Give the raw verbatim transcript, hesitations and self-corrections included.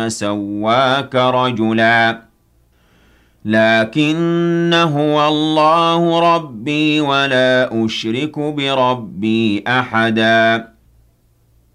سواك رجلا لكن هو الله ربي ولا أشرك بربي أحدا